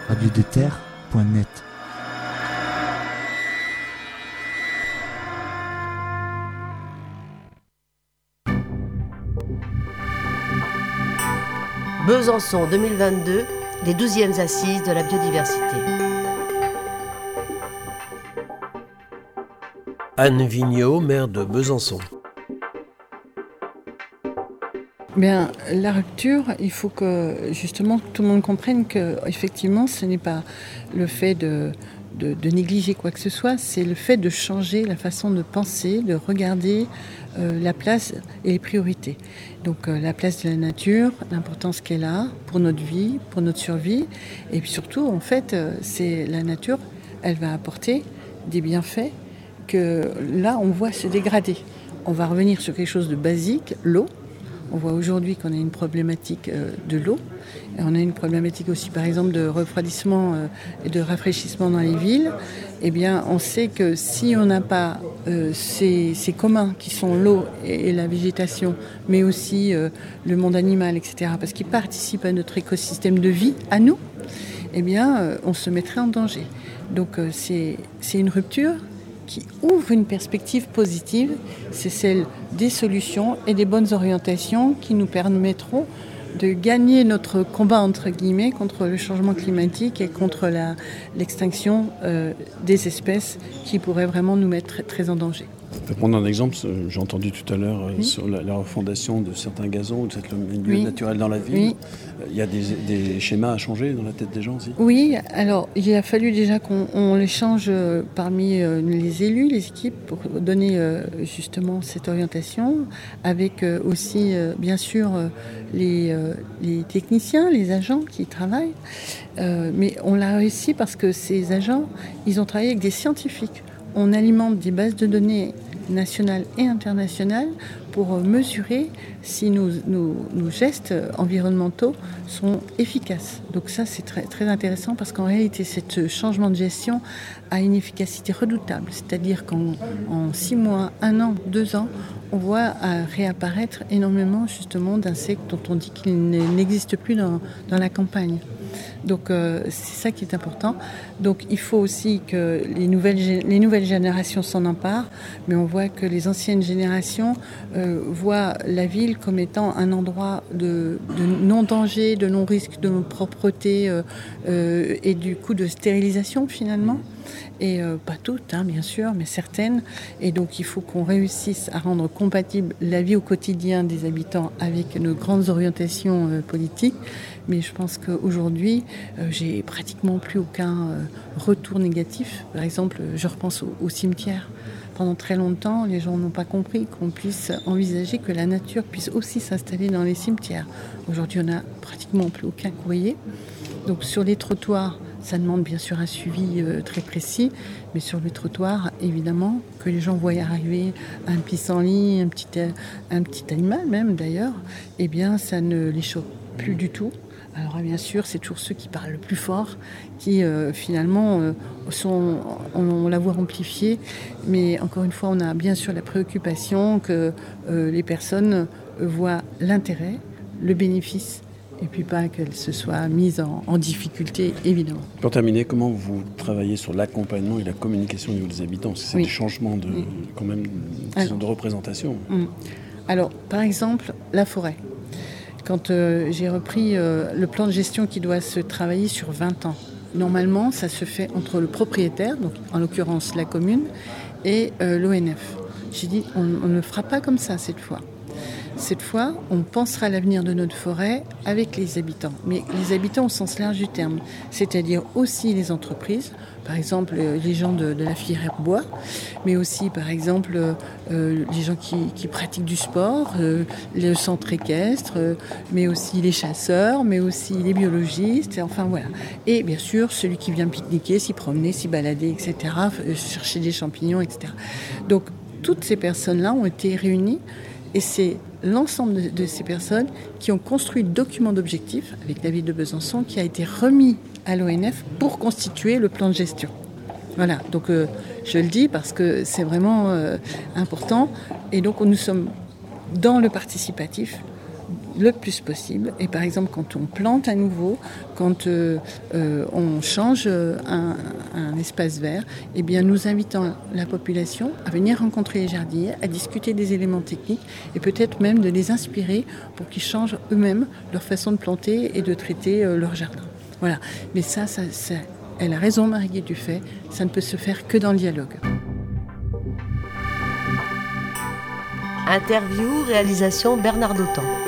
radiodéterre.net. Besançon 2022, les 12e assises de la biodiversité. Anne Vigneault, maire de Besançon. Bien, la rupture, il faut que justement tout le monde comprenne que effectivement, ce n'est pas le fait de négliger quoi que ce soit, c'est le fait de changer la façon de penser, de regarder la place et les priorités. Donc la place de la nature, l'importance qu'elle a pour notre vie, pour notre survie, et puis surtout, en fait, c'est la nature, elle va apporter des bienfaits que là, on voit se dégrader. On va revenir sur quelque chose de basique, l'eau. On voit aujourd'hui qu'on a une problématique de l'eau. Et on a une problématique aussi, par exemple, de refroidissement et de rafraîchissement dans les villes. Eh bien, on sait que si on n'a pas ces communs qui sont l'eau et la végétation, mais aussi le monde animal, etc., parce qu'ils participent à notre écosystème de vie, à nous, eh bien, on se mettrait en danger. Donc, c'est une rupture qui ouvre une perspective positive, c'est celle des solutions et des bonnes orientations qui nous permettront de gagner notre combat, entre guillemets, contre le changement climatique et contre l'extinction des espèces qui pourraient vraiment nous mettre très, très en danger. Pour prendre un exemple, j'ai entendu tout à l'heure sur la refondation de certains gazons ou de certains milieux naturels dans la ville. Oui. Il y a des schémas à changer dans la tête des gens aussi. Oui, alors il a fallu déjà qu'on les change parmi les élus, les équipes, pour donner justement cette orientation, avec aussi bien sûr les techniciens, les agents qui travaillent. Mais on l'a réussi parce que ces agents, ils ont travaillé avec des scientifiques. On alimente des bases de données nationales et internationales pour mesurer si nos gestes environnementaux sont efficaces. Donc ça, c'est très, très intéressant parce qu'en réalité, ce changement de gestion a une efficacité redoutable. C'est-à-dire qu'en 6 mois, 1 an, 2 ans, on voit réapparaître énormément justement d'insectes dont on dit qu'ils n'existent plus dans la campagne. Donc c'est ça qui est important. Donc il faut aussi que les nouvelles générations s'en emparent, mais on voit que les anciennes générations voient la ville comme étant un endroit de non-danger, de non-risque, de non-propreté et du coup de stérilisation finalement. Et pas toutes, bien sûr, mais certaines. Et donc il faut qu'on réussisse à rendre compatible la vie au quotidien des habitants avec nos grandes orientations politiques. Mais je pense qu'aujourd'hui, j'ai pratiquement plus aucun retour négatif. Par exemple, je repense au cimetière. Pendant très longtemps, les gens n'ont pas compris qu'on puisse envisager que la nature puisse aussi s'installer dans les cimetières. Aujourd'hui, on n'a pratiquement plus aucun courrier. Donc sur les trottoirs, ça demande bien sûr un suivi très précis, mais sur les trottoirs, évidemment, que les gens voient arriver un pissenlit, un petit animal même d'ailleurs, eh bien ça ne les choque plus du tout. Alors bien sûr, c'est toujours ceux qui parlent le plus fort, qui finalement ont la voix amplifiée, mais encore une fois, on a bien sûr la préoccupation que les personnes voient l'intérêt, le bénéfice, et puis pas qu'elles se soient mises en difficulté, évidemment. Pour terminer, comment vous travaillez sur l'accompagnement et la communication au niveau des habitants ? C'est des changements quand même, de représentation. Alors, par exemple, la forêt. Quand j'ai repris le plan de gestion qui doit se travailler sur 20 ans, normalement, ça se fait entre le propriétaire, donc en l'occurrence la commune, et l'ONF. J'ai dit, on ne le fera pas comme ça cette fois. Cette fois, on pensera à l'avenir de notre forêt avec les habitants. Mais les habitants au sens large du terme, c'est-à-dire aussi les entreprises, par exemple les gens de la filière bois, mais aussi par exemple les gens qui pratiquent du sport, le centre équestre, mais aussi les chasseurs, mais aussi les biologistes, enfin voilà. Et bien sûr, celui qui vient pique-niquer, s'y promener, s'y balader, etc., chercher des champignons, etc. Donc toutes ces personnes-là ont été réunies et c'est l'ensemble de ces personnes qui ont construit le document d'objectifs avec la ville de Besançon qui a été remis à l'ONF pour constituer le plan de gestion. Voilà, donc je le dis parce que c'est vraiment important. Et donc nous sommes dans le participatif, le plus possible. Et par exemple, quand on plante à nouveau, quand on change un espace vert, eh bien, nous invitons la population à venir rencontrer les jardiniers, à discuter des éléments techniques et peut-être même de les inspirer pour qu'ils changent eux-mêmes leur façon de planter et de traiter leur jardin. Voilà. Mais ça, elle a raison, Marie Dufay, ça ne peut se faire que dans le dialogue. Interview, réalisation Bernard Dautan.